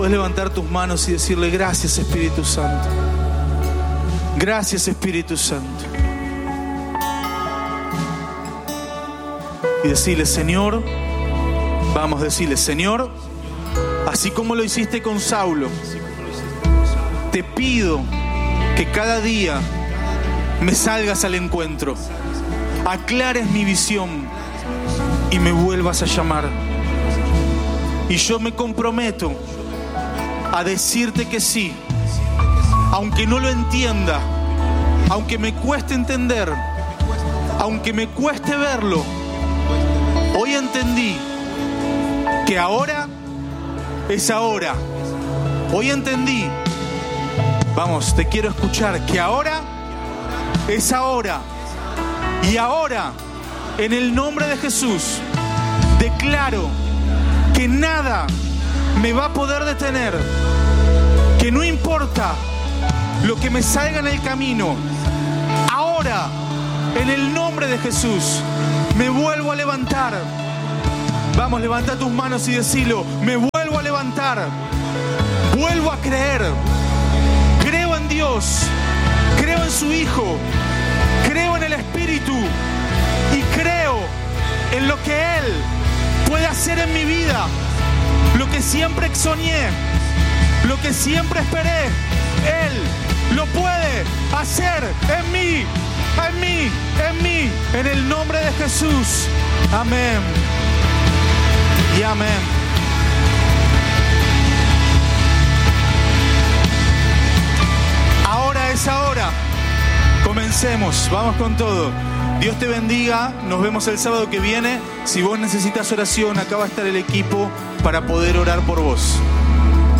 Podés levantar tus manos y decirle: gracias, Espíritu Santo. Gracias, Espíritu Santo. Y decirle: Señor, vamos a decirle: Señor, así como lo hiciste con Saulo, te pido que cada día me salgas al encuentro, aclares mi visión y me vuelvas a llamar. Y yo me comprometo a decirte que sí, aunque no lo entienda, aunque me cueste entender, aunque me cueste verlo. Hoy entendí que ahora es ahora. Hoy entendí, vamos, te quiero escuchar, que ahora es ahora. Y ahora, en el nombre de Jesús, declaro que nada me va a poder detener, que no importa lo que me salga en el camino, ahora, en el nombre de Jesús, me vuelvo a levantar. Vamos, levanta tus manos y decilo: me vuelvo a levantar, vuelvo a creer, creo en Dios, creo en su Hijo, creo en el Espíritu y creo en lo que Él puede hacer en mi vida, lo que siempre soñé, lo que siempre esperé. Él lo puede hacer en mí, en mí, en mí, en el nombre de Jesús. Amén y amén. Ahora es ahora. Comencemos, vamos con todo. Dios te bendiga, nos vemos el sábado que viene. Si vos necesitas oración, acá va a estar el equipo para poder orar por vos.